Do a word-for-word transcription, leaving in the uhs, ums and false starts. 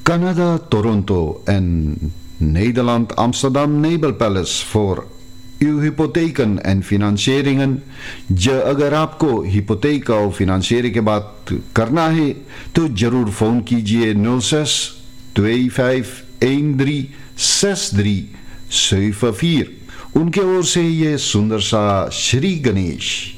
Canada, Toronto en Nederland, Amsterdam Nobel Palace voor uw hypotheken en financieringen। ज अगर आपको हिपोथेक और फिनंसियरिंग के बात करना है तो जरूर फोन कीजिए नौ zes twee vijf een drie zes drie zeven vier। उनके ओर से ये सुंदर सा श्री गणेश।